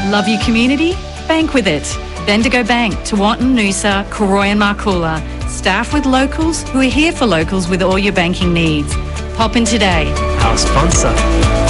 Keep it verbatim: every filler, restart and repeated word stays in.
Love your community? Bank with it. Bendigo Bank, Tewantin, Noosa, Koroy and Marcoola. Staff with locals who are here for locals with all your banking needs. Pop in today. Our sponsor.